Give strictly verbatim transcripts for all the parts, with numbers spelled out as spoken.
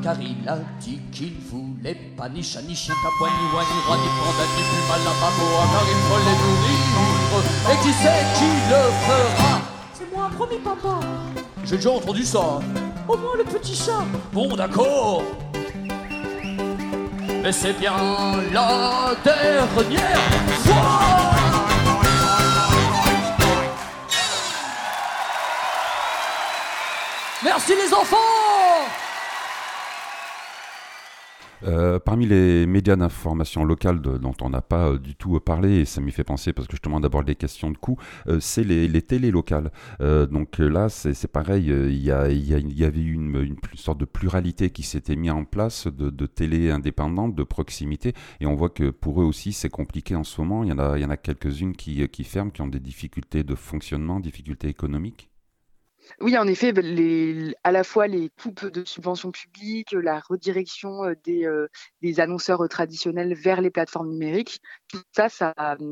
car il a dit qu'il voulait pas ni chat, ni chien, cabouin, ni oie, ni roi, ni panda, ni puma, la baboa, car il faut les nourrir. Et qui c'est qui le fera? C'est moi, promis papa. J'ai déjà entendu ça. Au moins le petit chat. Bon, d'accord. Mais c'est bien la dernière fois. Merci les enfants. Euh, parmi les médias d'information locale de, dont on n'a pas euh, du tout parlé, et ça m'y fait penser parce que justement d'abord des questions de coûts, euh, c'est les, les télés locales. Euh, donc euh, là, c'est, c'est pareil, euh, il y, a, y, a, y avait une, une, une sorte de pluralité qui s'était mise en place de, de télé indépendantes, de proximité, et on voit que pour eux aussi c'est compliqué en ce moment. Il y en a, il y en a quelques-unes qui, qui ferment, qui ont des difficultés de fonctionnement, difficultés économiques. Oui, en effet, les, à la fois les coupes de subventions publiques, la redirection des, euh, des annonceurs traditionnels vers les plateformes numériques, tout ça, ça,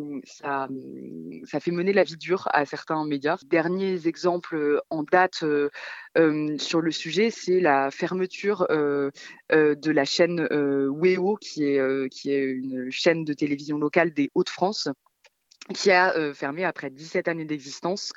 ça, ça fait mener la vie dure à certains médias. Derniers exemples en date euh, euh, sur le sujet, c'est la fermeture euh, euh, de la chaîne euh, W E O, qui est, euh, qui est une chaîne de télévision locale des Hauts-de-France, qui a euh, fermé après dix-sept années d'existence.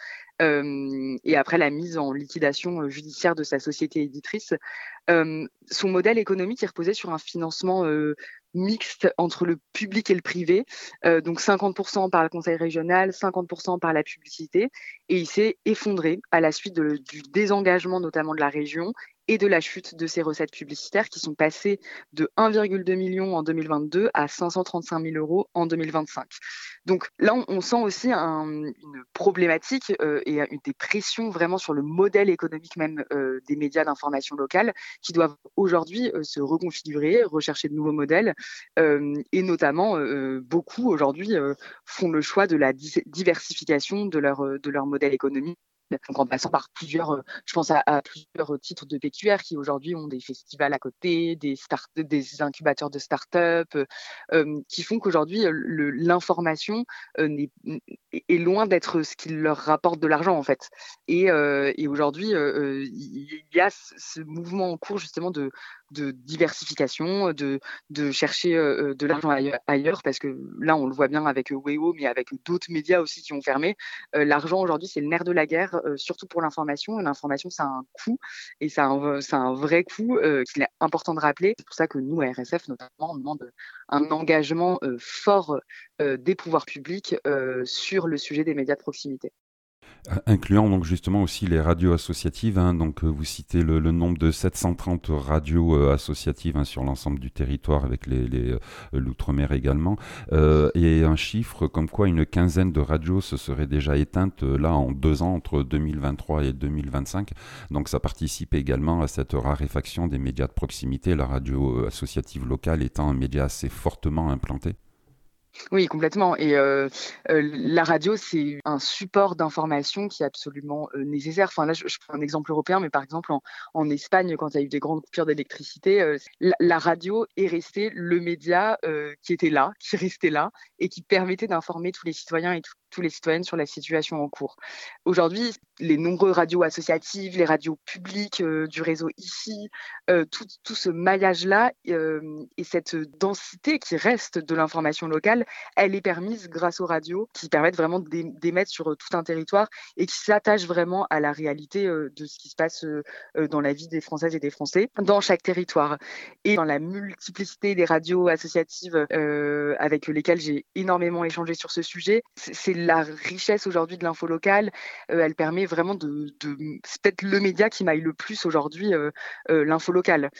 Euh, et après la mise en liquidation judiciaire de sa société éditrice. Euh, son modèle économique, il reposait sur un financement euh, mixte entre le public et le privé, euh, donc cinquante pour cent par le conseil régional, cinquante pour cent par la publicité, et il s'est effondré à la suite de, du désengagement notamment de la région et de la chute de ses recettes publicitaires qui sont passées de un virgule deux million en deux mille vingt-deux à cinq cent trente-cinq mille euros en deux mille vingt-cinq. Donc là, on, on sent aussi un, une problématique euh, et des pressions vraiment sur le modèle économique même euh, des médias d'information locale qui doivent aujourd'hui euh, se reconfigurer, rechercher de nouveaux modèles euh, et notamment euh, beaucoup aujourd'hui euh, font le choix de la di- diversification de leur, de leur modèle économique. Donc en passant par plusieurs, euh, je pense à, à plusieurs titres de P Q R qui aujourd'hui ont des festivals à côté, des, start- des incubateurs de start-up, euh, euh, qui font qu'aujourd'hui le, l'information euh, n'est, est loin d'être ce qui leur rapporte de l'argent en fait. Et, euh, et aujourd'hui, euh, il y a ce mouvement en cours justement de, de diversification, de, de chercher euh, de l'argent ailleurs, ailleurs, parce que là on le voit bien avec W E O, mais avec d'autres médias aussi qui ont fermé. Euh, l'argent aujourd'hui c'est le nerf de la guerre. Euh, surtout pour l'information. L'information, ça a un coût et ça a un, ça a un vrai coût euh, qu'il est important de rappeler. C'est pour ça que nous, à R S F notamment, on demande un engagement euh, fort euh, des pouvoirs publics euh, sur le sujet des médias de proximité. Incluant donc justement aussi les radios associatives, hein, donc euh, vous citez le, le nombre de sept cent trente radios euh, associatives hein, sur l'ensemble du territoire avec les, les, euh, l'outre-mer également, euh, et un chiffre comme quoi une quinzaine de radios se seraient déjà éteintes euh, là en deux ans entre deux mille vingt-trois et deux mille vingt-cinq, donc ça participe également à cette raréfaction des médias de proximité, la radio associative locale étant un média assez fortement implanté. Oui, complètement. Et euh, euh, la radio, c'est un support d'information qui est absolument euh, nécessaire. Enfin, là, je, je prends un exemple européen, mais par exemple, en, en Espagne, quand il y a eu des grandes coupures d'électricité, euh, la, la radio est restée le média euh, qui était là, qui restait là, et qui permettait d'informer tous les citoyens et tout, tous les citoyennes sur la situation en cours. Aujourd'hui, les nombreuses radios associatives, les radios publiques euh, du réseau ici, euh, tout, tout ce maillage-là euh, et cette densité qui reste de l'information locale, elle est permise grâce aux radios qui permettent vraiment d'émettre sur tout un territoire et qui s'attachent vraiment à la réalité euh, de ce qui se passe euh, dans la vie des Françaises et des Français dans chaque territoire. Et dans la multiplicité des radios associatives euh, avec lesquelles j'ai énormément échangé sur ce sujet, c'est, c'est la richesse aujourd'hui de l'info locale. Euh, elle permet vraiment de, de... C'est peut-être le média qui maille le plus aujourd'hui euh, euh, l'info locale.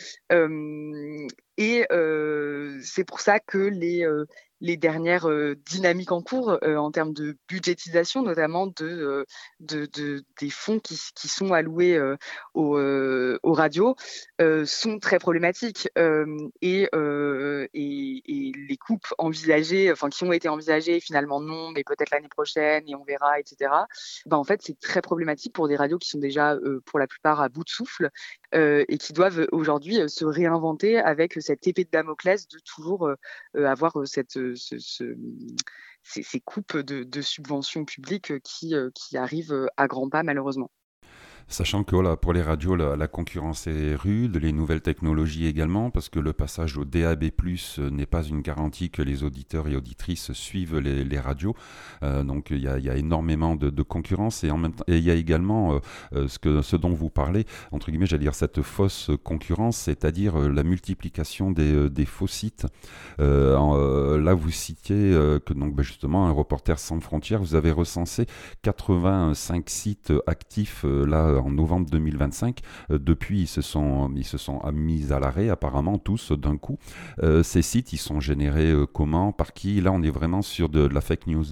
Euh, et euh, c'est pour ça que les... Euh, les dernières euh, dynamiques en cours euh, en termes de budgétisation, notamment de, euh, de, de, des fonds qui, qui sont alloués euh, aux, euh, aux radios, euh, sont très problématiques. Euh, et, euh, et, et les coupes envisagées, enfin qui ont été envisagées, finalement non, mais peut-être l'année prochaine et on verra, et cetera. Ben, en fait, c'est très problématique pour des radios qui sont déjà, euh, pour la plupart, à bout de souffle euh, et qui doivent aujourd'hui se réinventer avec cette épée de Damoclès de toujours euh, avoir cette Ce, ce, ces, ces coupes de, de subventions publiques qui, qui arrivent à grands pas malheureusement. Sachant que voilà, pour les radios, la, la concurrence est rude, les nouvelles technologies également, parce que le passage au D A B plus, n'est pas une garantie que les auditeurs et auditrices suivent les, les radios. Euh, donc il y a, y a énormément de, de concurrence et en même temps, et il y a également euh, euh, ce, que, ce dont vous parlez, entre guillemets, j'allais dire cette fausse concurrence, c'est-à-dire euh, la multiplication des, euh, des faux sites. Euh, en, euh, là, vous citiez euh, que donc, ben, justement, un Reporters sans frontières, vous avez recensé quatre-vingt-cinq sites actifs euh, là en novembre deux mille vingt-cinq. Euh, depuis, ils se sont, ils se sont mis à l'arrêt, apparemment, tous d'un coup. Euh, ces sites, ils sont générés euh, comment, par qui? Là, on est vraiment sur de, de la fake news.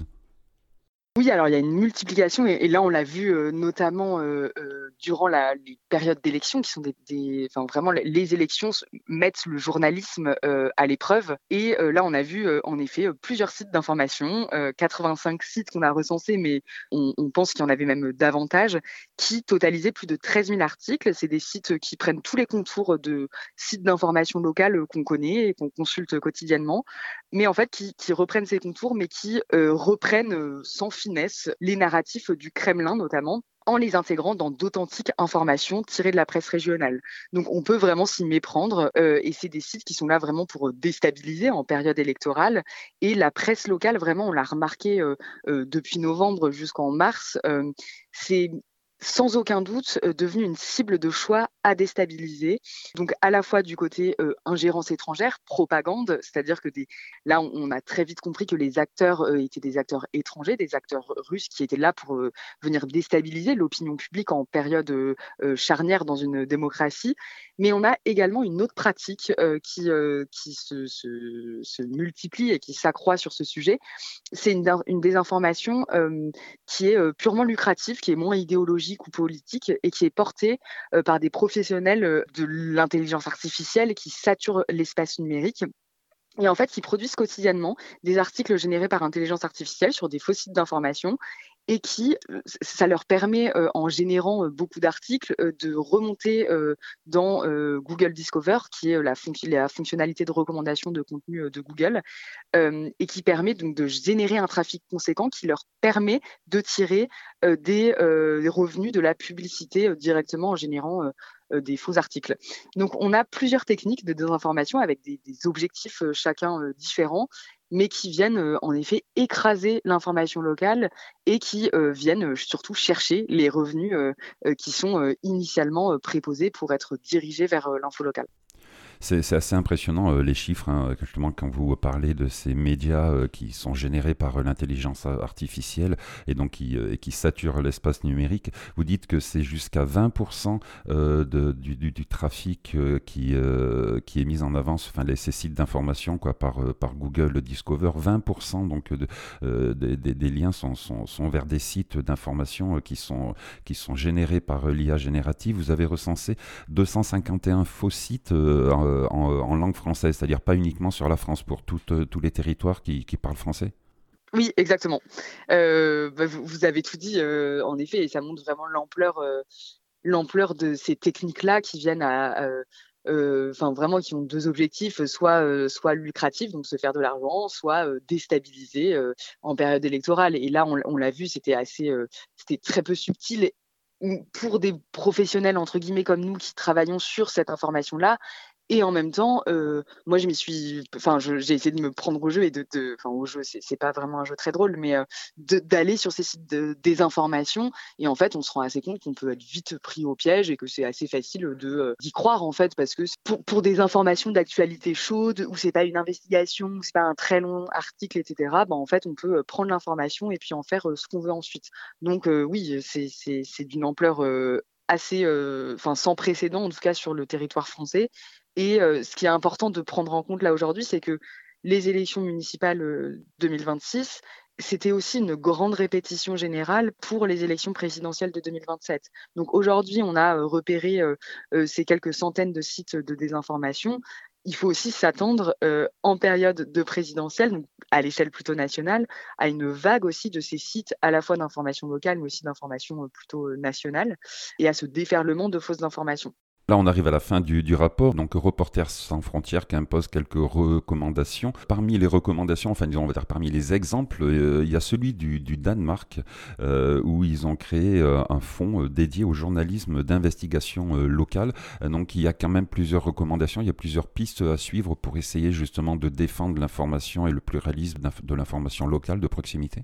Oui, alors il y a une multiplication et, et là on l'a vu euh, notamment euh, euh, durant la, les périodes d'élections qui sont des, des enfin vraiment les élections mettent le journalisme euh, à l'épreuve et euh, là on a vu euh, en effet euh, plusieurs sites d'information, euh, quatre-vingt-cinq sites qu'on a recensés mais on, on pense qu'il y en avait même davantage qui totalisaient plus de treize mille articles. C'est des sites qui prennent tous les contours de sites d'information locales qu'on connaît et qu'on consulte quotidiennement, mais en fait qui, qui reprennent ces contours mais qui euh, reprennent euh, sans finesse les narratifs du Kremlin notamment, en les intégrant dans d'authentiques informations tirées de la presse régionale. Donc on peut vraiment s'y méprendre euh, et c'est des sites qui sont là vraiment pour déstabiliser en période électorale et la presse locale, vraiment on l'a remarqué euh, euh, depuis novembre jusqu'en mars, euh, c'est sans aucun doute euh, devenu une cible de choix à déstabiliser. Donc à la fois du côté euh, ingérence étrangère, propagande, c'est-à-dire que des... là on, on a très vite compris que les acteurs euh, étaient des acteurs étrangers, des acteurs russes qui étaient là pour euh, venir déstabiliser l'opinion publique en période euh, euh, charnière dans une démocratie. Mais on a également une autre pratique euh, qui, euh, qui se, se, se multiplie et qui s'accroît sur ce sujet. C'est une, une désinformation euh, qui est euh, purement lucrative, qui est moins idéologique ou politique et qui est portée euh, par des professionnels euh, de l'intelligence artificielle qui saturent l'espace numérique. Et en fait, qui produisent quotidiennement des articles générés par intelligence artificielle sur des faux sites d'information et qui, ça leur permet, euh, en générant euh, beaucoup d'articles, euh, de remonter euh, dans euh, Google Discover, qui est la, fonc- la fonctionnalité de recommandation de contenu euh, de Google, euh, et qui permet donc de générer un trafic conséquent qui leur permet de tirer euh, des, euh, des revenus de la publicité euh, directement en générant euh, euh, des faux articles. Donc, on a plusieurs techniques de désinformation avec des, des objectifs euh, chacun euh, différents, mais qui viennent euh, en effet écraser l'information locale et qui euh, viennent euh, surtout chercher les revenus euh, euh, qui sont euh, initialement euh, préposés pour être dirigés vers euh, l'info locale. C'est, c'est assez impressionnant euh, les chiffres, hein, justement quand vous parlez de ces médias euh, qui sont générés par euh, l'intelligence artificielle et donc qui, euh, qui saturent l'espace numérique. Vous dites que c'est jusqu'à vingt pour cent euh, de, du, du, du trafic euh, qui, euh, qui est mis en avant, enfin les, ces sites d'information quoi, par, euh, par Google Discover. vingt pour cent donc de, euh, des, des, des liens sont, sont, sont vers des sites d'information euh, qui, sont, qui sont générés par euh, l'I A générative. Vous avez recensé deux cent cinquante et un faux sites euh, en, en langue française, c'est-à-dire pas uniquement sur la France, pour toutes, tous les territoires qui, qui parlent français? Oui, exactement. Euh, bah, vous, vous avez tout dit, euh, en effet, et ça montre vraiment l'ampleur, euh, l'ampleur de ces techniques-là qui viennent à, euh, euh, enfin vraiment qui ont deux objectifs, soit, euh, soit lucratifs, donc se faire de l'argent, soit euh, déstabiliser euh, en période électorale. Et là, on, on l'a vu, c'était assez, euh, c'était très peu subtil. Pour des professionnels entre guillemets comme nous qui travaillons sur cette information-là. Et en même temps, euh, moi, je m'y suis, enfin, je, j'ai essayé de me prendre au jeu et de, de enfin, au jeu, c'est, c'est pas vraiment un jeu très drôle, mais euh, de, d'aller sur ces sites de désinformation. Et en fait, on se rend assez compte qu'on peut être vite pris au piège et que c'est assez facile de euh, d'y croire en fait, parce que pour, pour des informations d'actualité chaude où c'est pas une investigation, où c'est pas un très long article, et cetera. Ben en fait, on peut prendre l'information et puis en faire euh, ce qu'on veut ensuite. Donc euh, oui, c'est c'est c'est d'une ampleur euh, assez, enfin euh, sans précédent en tout cas sur le territoire français. Et euh, ce qui est important de prendre en compte là aujourd'hui, c'est que les élections municipales euh, deux mille vingt-six, c'était aussi une grande répétition générale pour les élections présidentielles de deux mille vingt-sept. Donc aujourd'hui, on a euh, repéré euh, euh, ces quelques centaines de sites de désinformation. Il faut aussi s'attendre euh, en période de présidentielle, donc à l'échelle plutôt nationale, à une vague aussi de ces sites à la fois d'information locale, mais aussi d'information euh, plutôt euh, nationale, et à ce déferlement de fausses informations. Là, on arrive à la fin du, du rapport. Donc, Reporters sans frontières qui impose quelques recommandations. Parmi les recommandations, enfin, disons, on va dire parmi les exemples, euh, il y a celui du, du Danemark euh, où ils ont créé euh, un fonds euh, dédié au journalisme d'investigation euh, locale. Euh, donc, il y a quand même plusieurs recommandations. Il y a plusieurs pistes à suivre pour essayer justement de défendre l'information et le pluralisme de l'information locale de proximité.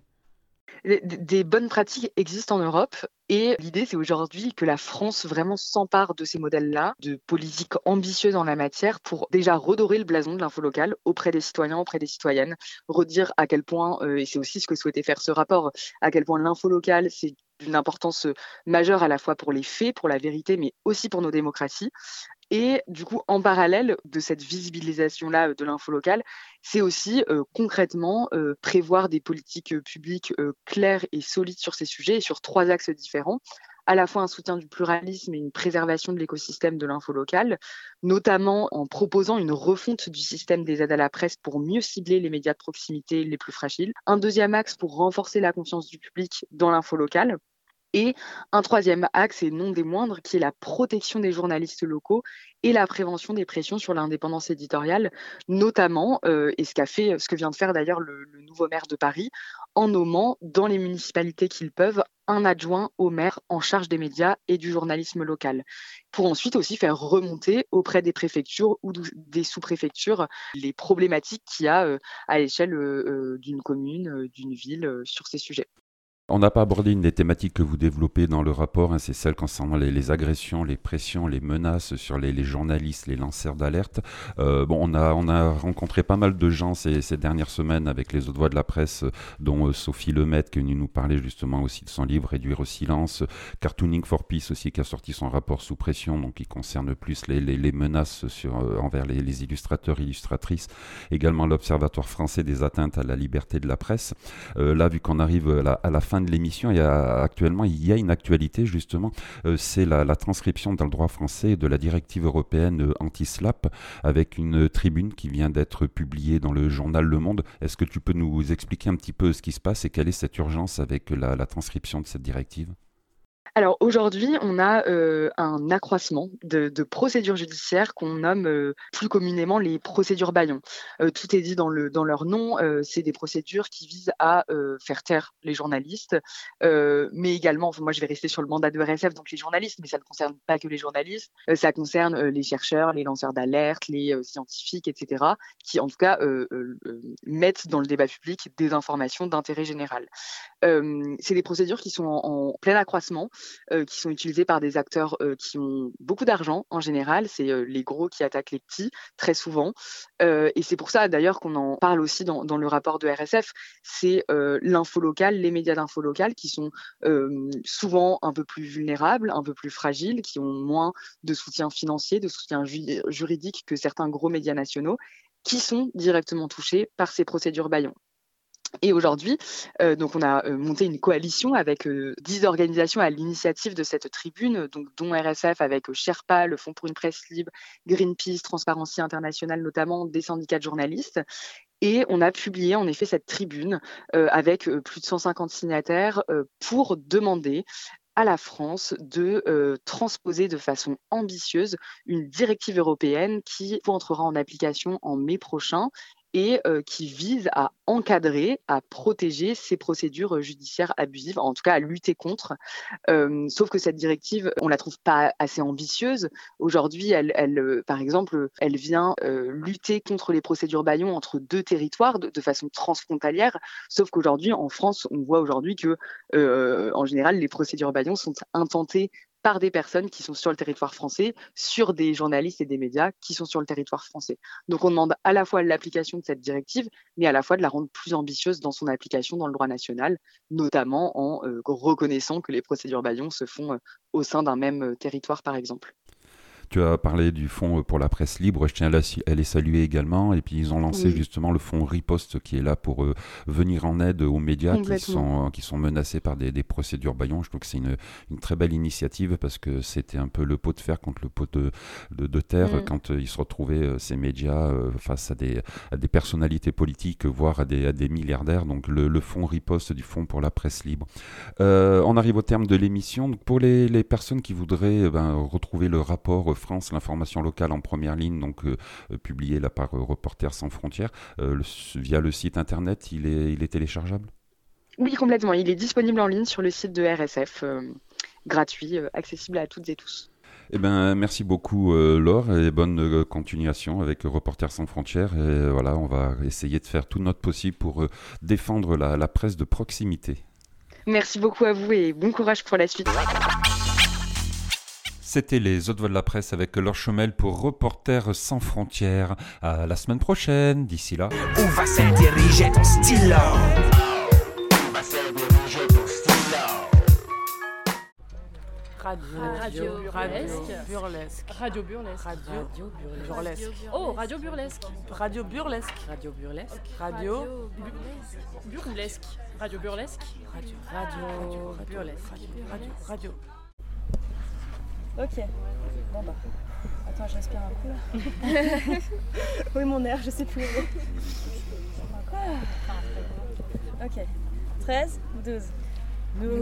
Des bonnes pratiques existent en Europe et l'idée, c'est aujourd'hui que la France vraiment s'empare de ces modèles-là, de politiques ambitieuses en la matière pour déjà redorer le blason de l'info locale auprès des citoyens, auprès des citoyennes, redire à quel point, euh, et c'est aussi ce que souhaitait faire ce rapport, à quel point l'info locale, c'est d'une importance majeure à la fois pour les faits, pour la vérité, mais aussi pour nos démocraties. Et du coup, en parallèle de cette visibilisation-là de l'info locale, c'est aussi euh, concrètement euh, prévoir des politiques publiques euh, claires et solides sur ces sujets et sur trois axes différents. À la fois un soutien du pluralisme et une préservation de l'écosystème de l'info locale, notamment en proposant une refonte du système des aides à la presse pour mieux cibler les médias de proximité les plus fragiles. Un deuxième axe pour renforcer la confiance du public dans l'info locale. Et un troisième axe, et non des moindres, qui est la protection des journalistes locaux et la prévention des pressions sur l'indépendance éditoriale, notamment, euh, et ce qu'a fait, ce que vient de faire d'ailleurs le, le nouveau maire de Paris, en nommant dans les municipalités qu'ils peuvent un adjoint au maire en charge des médias et du journalisme local, pour ensuite aussi faire remonter auprès des préfectures ou des sous-préfectures les problématiques qu'il y a euh, à l'échelle euh, d'une commune, euh, d'une ville euh, sur ces sujets. On n'a pas abordé une des thématiques que vous développez dans le rapport, hein, c'est celle concernant les, les agressions, les pressions, les menaces sur les, les journalistes, les lanceurs d'alerte. Euh, bon, on a, on a rencontré pas mal de gens ces, ces dernières semaines avec les autres voix de la presse, dont euh, Sophie Lemaitre qui est venue nous parler justement aussi de son livre Réduire au silence, Cartooning for Peace aussi qui a sorti son rapport Sous pression, donc qui concerne plus les, les, les menaces sur, euh, envers les, les illustrateurs, illustratrices, également l'Observatoire français des atteintes à la liberté de la presse. Euh, là, vu qu'on arrive à la, à la fin de l'émission, il y a, actuellement, il y a une actualité justement, euh, c'est la, la transcription dans le droit français de la directive européenne euh, anti-slap avec une tribune qui vient d'être publiée dans le journal Le Monde. Est-ce que tu peux nous expliquer un petit peu ce qui se passe et quelle est cette urgence avec la, la transcription de cette directive ? Alors aujourd'hui, on a euh, un accroissement de, de procédures judiciaires qu'on nomme euh, plus communément les procédures bâillons. Euh, tout est dit dans, le, dans leur nom, euh, c'est des procédures qui visent à euh, faire taire les journalistes, euh, mais également, enfin, moi je vais rester sur le mandat de R S F, donc les journalistes, mais ça ne concerne pas que les journalistes, euh, ça concerne euh, les chercheurs, les lanceurs d'alerte, les euh, scientifiques, et cetera, qui en tout cas euh, euh, mettent dans le débat public des informations d'intérêt général. Euh, c'est des procédures qui sont en, en plein accroissement, Euh, qui sont utilisés par des acteurs euh, qui ont beaucoup d'argent en général. C'est euh, les gros qui attaquent les petits, très souvent. Euh, et c'est pour ça d'ailleurs qu'on en parle aussi dans, dans le rapport de R S F. C'est euh, l'info locale, les médias d'info locale qui sont euh, souvent un peu plus vulnérables, un peu plus fragiles, qui ont moins de soutien financier, de soutien ju- juridique que certains gros médias nationaux, qui sont directement touchés par ces procédures bâillons. Et aujourd'hui, euh, donc on a euh, monté une coalition avec euh, dix organisations à l'initiative de cette tribune, donc dont R S F avec euh, Sherpa, le Fonds pour une presse libre, Greenpeace, Transparency International notamment, des syndicats de journalistes. Et on a publié en effet cette tribune euh, avec euh, plus de cent cinquante signataires euh, pour demander à la France de euh, transposer de façon ambitieuse une directive européenne qui entrera en application en mai prochain et euh, qui vise à encadrer, à protéger ces procédures judiciaires abusives, en tout cas à lutter contre. Euh, sauf que cette directive, on la trouve pas assez ambitieuse. Aujourd'hui, elle, elle, euh, par exemple, elle vient euh, lutter contre les procédures bâillons entre deux territoires de, de façon transfrontalière. Sauf qu'aujourd'hui, en France, on voit aujourd'hui que, euh, en général, les procédures bâillons sont intentées par des personnes qui sont sur le territoire français, sur des journalistes et des médias qui sont sur le territoire français. Donc on demande à la fois l'application de cette directive, mais à la fois de la rendre plus ambitieuse dans son application dans le droit national, notamment en euh, reconnaissant que les procédures bâillons se font euh, au sein d'un même euh, territoire, par exemple. Tu as parlé du fonds pour la presse libre, je tiens à les saluer également. Et puis ils ont lancé oui. justement le fonds Riposte qui est là pour euh, venir en aide aux médias qui sont, qui sont menacés par des, des procédures bâillons. Je trouve que c'est une, une très belle initiative parce que c'était un peu le pot de fer contre le pot de, de, de terre mmh. quand euh, ils se retrouvaient, euh, ces médias, euh, face à des, à des personnalités politiques, voire à des, à des milliardaires. Donc le, le fonds Riposte du fonds pour la presse libre. Euh, on arrive au terme de l'émission. Donc, pour les, les personnes qui voudraient ben, retrouver le rapport Libre France, l'information locale en première ligne, donc euh, publiée là par euh, Reporters sans frontières, euh, le, via le site internet, il est, il est téléchargeable ? Oui, complètement. Il est disponible en ligne sur le site de R S F, euh, gratuit, euh, accessible à toutes et tous. Eh ben, merci beaucoup euh, Laure et bonne euh, continuation avec Reporters sans frontières. Et euh, voilà, on va essayer de faire tout notre possible pour euh, défendre la, la presse de proximité. Merci beaucoup à vous et bon courage pour la suite. C'était les Hautes Voix de la presse avec Laure Chomel pour Reporters sans frontières. À la semaine prochaine. D'ici là. Où va se diriger ton stylo? Radio, Radio burlesque. burlesque. Radio burlesque. Radio burlesque. Oh, radio burlesque. Radio burlesque. Radio burlesque. Radio burlesque. Radio burlesque. Radio. Radio burlesque. Radio. Radio. Ok. Bon bah. Attends, je respire un coup là. Oui, mon air, je sais plus. Ah. Ok. treize, douze. Nous